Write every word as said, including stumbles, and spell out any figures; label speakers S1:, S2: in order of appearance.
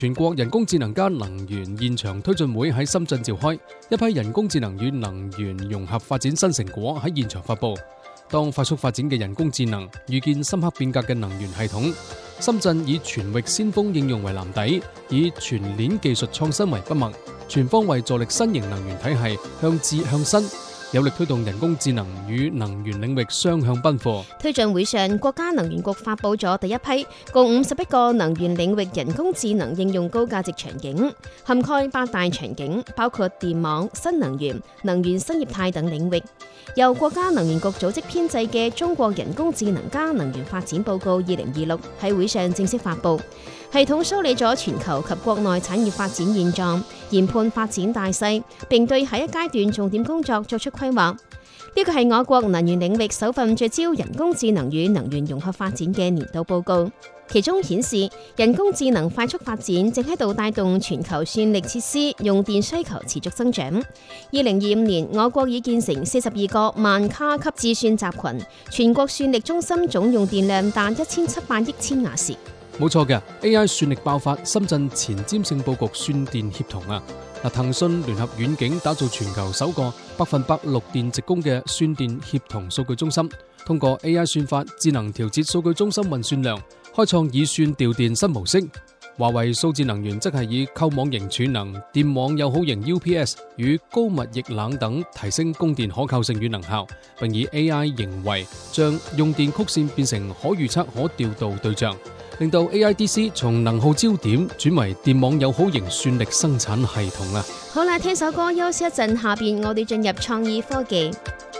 S1: 全國人工智能加能源現場推進會喺深圳召開，一批人工智能與能源融合發展新成果喺現場發布。當快速發展嘅人工智能遇見深刻變革嘅能源系統，深圳以全域先鋒應用為藍底，以全鏈技術創新為筆墨，全方位助力新型能源體系向智向新，有力推動人工智能與能源領域雙向奔赴。
S2: 推進會上，國家能源局發佈咗第一批共五十一個能源領域人工智能應用高價值場景，涵蓋八大場景，包括電網、新能源、能源新業態等領域。由國家能源局組織編製嘅《中國人工智能加能源發展報告二零二六》喺會上正式發佈。系統梳理咗全球及國內產業發展現狀，研判發展大勢，並對下一階段重點工作作出規劃。呢個係我國能源領域首份聚焦人工智能與能源融合發展嘅年度報告。其中顯示，人工智能快速發展正喺度帶動全球算力設施用電需求持續增長。二零二五年，我國已建成四十二個萬卡級智算集群，全國算力中心總用電量達一千七百億千瓦時。
S1: 冇錯嘅 A I 算力爆發，深圳前瞻性佈局算電協同啊！嗱，騰訊聯合遠景打造全球首個百分百綠電直供嘅算電協同數據中心，通過 A I 算法智能調節數據中心運算量，開創以算調電新模式。華為數字能源則係以構網型儲能、電網友好型 U P S 與高密液冷等提升供電可靠性與能效，並以 A I 形維將用電曲線變成可預測可調度對象，令到 A I D C 從能耗焦點轉為電網友好型算力生產系統啊！
S2: 好啦，聽首歌休息一陣，下邊我哋進入創意科技。